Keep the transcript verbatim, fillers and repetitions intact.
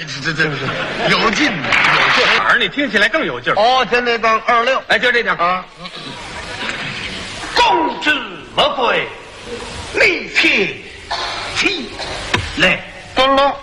这这这有劲，有劲。 反而你听起来更有劲儿。 哦，就那当二六， 哎，就这点啊。 公之莫贵，力气起来。 咚咚，